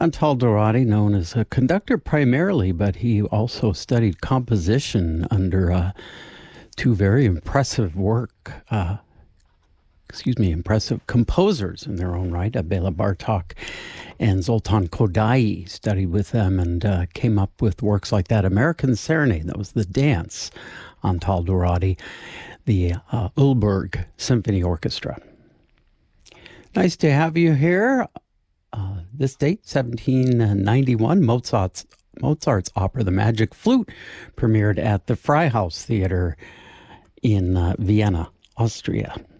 Antal Dorati, known as a conductor primarily, but he also studied composition under two very impressive composers in their own right, Bela Bartok and Zoltan Kodaly. Studied with them and came up with works like that. American Serenade, that was the dance. Antal Dorati, the Ulberg Symphony Orchestra. Nice to have you here. This date, 1791, Mozart's opera, The Magic Flute, premiered at the Freihaus Theater in Vienna, Austria.